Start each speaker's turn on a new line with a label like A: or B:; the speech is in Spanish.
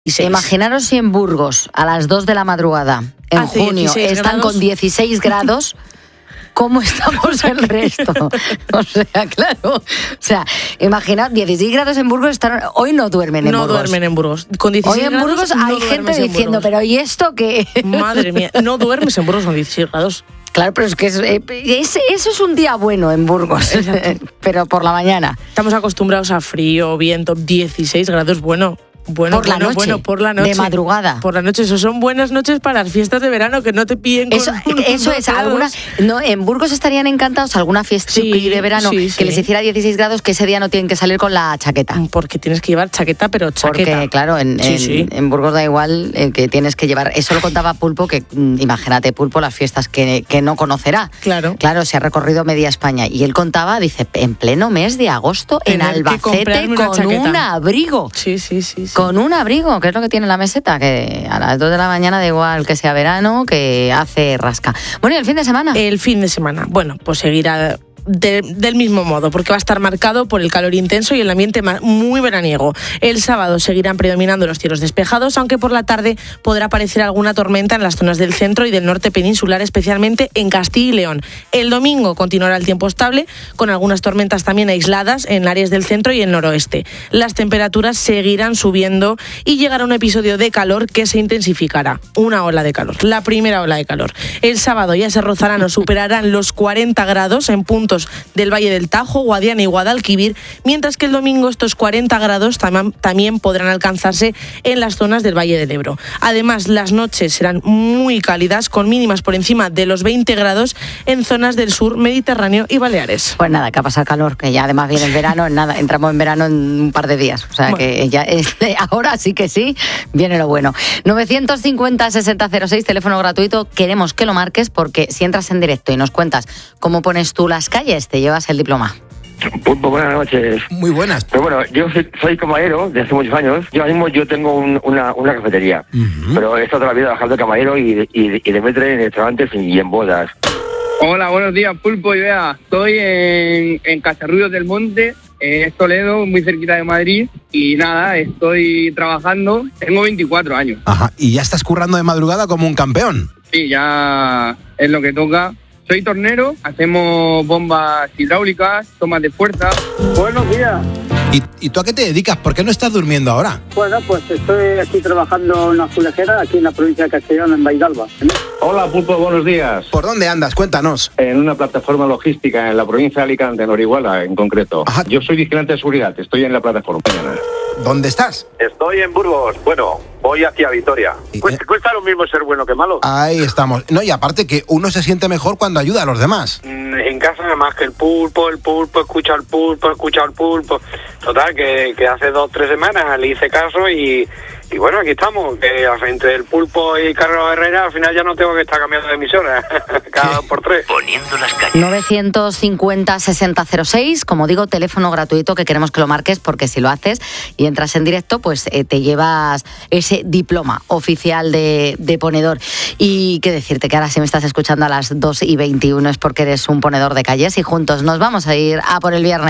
A: Imaginaros si en Burgos, a las 2 de la madrugada, en junio, están con 16 grados... ¿Cómo estamos el resto? O sea, claro. O sea, imagina, 16 grados en Burgos, hoy no duermen en Burgos.
B: No duermen en Burgos. Con 16
A: hoy en
B: grados
A: Burgos hay gente diciendo, pero ¿y esto qué?
B: Madre mía, no duermes en Burgos con 16 grados.
A: Claro, pero es que eso es un día bueno en Burgos, pero por la mañana.
B: Estamos acostumbrados a frío, viento, 16 grados, bueno, por la noche.
A: De madrugada.
B: Por la noche, eso son buenas noches para las fiestas de verano, que no te pillen con
A: eso es, en Burgos estarían encantados alguna fiesta de verano que les hiciera 16 grados, que ese día no tienen que salir con la chaqueta.
B: Porque tienes que llevar chaqueta, pero chaqueta.
A: Porque, claro, en Burgos da igual que tienes que llevar. Eso lo contaba Pulpo, que imagínate, Pulpo, las fiestas que no conocerá.
B: Claro,
A: se ha recorrido media España. Y él contaba, dice, en pleno mes de agosto, en Albacete, con un abrigo.
B: Sí.
A: Con un abrigo, que es lo que tiene la meseta, que a las 2 de la mañana da igual que sea verano, que hace rasca. Bueno, ¿y el fin de semana?
B: El fin de semana, bueno, pues seguirá del mismo modo, porque va a estar marcado por el calor intenso y el ambiente muy veraniego. El sábado seguirán predominando los cielos despejados, aunque por la tarde podrá aparecer alguna tormenta en las zonas del centro y del norte peninsular, especialmente en Castilla y León. El domingo continuará el tiempo estable, con algunas tormentas también aisladas en áreas del centro y el noroeste. Las temperaturas seguirán subiendo y llegará un episodio de calor que se intensificará. Una ola de calor, la primera ola de calor. El sábado ya se rozarán o superarán los 40 grados en puntos del Valle del Tajo, Guadiana y Guadalquivir, mientras que el domingo estos 40 grados también podrán alcanzarse en las zonas del Valle del Ebro. Además, las noches serán muy cálidas, con mínimas por encima de los 20 grados en zonas del sur Mediterráneo y Baleares.
A: Pues nada, que a pasar calor, que ya además viene el verano, entramos en verano en un par de días. O sea, que ya ahora sí que sí, viene lo bueno. 950-6006, teléfono gratuito, queremos que lo marques, porque si entras en directo y nos cuentas cómo pones tú las calles, te llevas el diploma.
C: Pulpo, buenas noches.
D: Muy buenas.
C: Pero bueno, yo soy camarero de hace muchos años. Yo ahora mismo tengo una cafetería, pero he estado toda la vida trabajando de camarero y de metre en restaurantes y en bodas.
E: Hola, buenos días, Pulpo y Bea. Estoy en Casarrubios del Monte, es Toledo, muy cerquita de Madrid. Y nada, estoy trabajando, tengo 24 años.
D: Ajá, y ya estás currando de madrugada como un campeón.
E: Sí, ya es lo que toca. Soy tornero, hacemos bombas hidráulicas, tomas de fuerza.
F: Buenos días.
D: ¿Y tú a qué te dedicas? ¿Por qué no estás durmiendo ahora?
F: Bueno, pues estoy aquí trabajando en una azulejera, aquí en la provincia de Castellón, en Baidalba.
G: Hola, Pulpo, buenos días.
D: ¿Por dónde andas? Cuéntanos.
G: En una plataforma logística en la provincia de Alicante, en Orihuela, en concreto.
D: Ajá.
G: Yo soy vigilante de seguridad, estoy en la plataforma.
D: ¿Dónde estás?
H: Estoy en Burgos. Bueno, voy hacia Vitoria. Cuesta lo mismo ser bueno que malo.
D: Ahí estamos. No, y aparte que uno se siente mejor cuando ayuda a los demás.
H: En casa nada más que el pulpo, escucha al pulpo. Total, que hace 2-3 semanas le hice caso y bueno, aquí estamos, que entre el Pulpo y Carlos Herrera al final ya no tengo que estar cambiando de emisora cada 2 por 3.
A: Poniendo las calles. 950-6006, como digo, teléfono gratuito, que queremos que lo marques, porque si lo haces y entras en directo, pues te llevas ese diploma oficial de ponedor. Y qué decirte, que ahora si me estás escuchando a las 2:21 es porque eres un ponedor de calles, y juntos nos vamos a ir a por el viernes.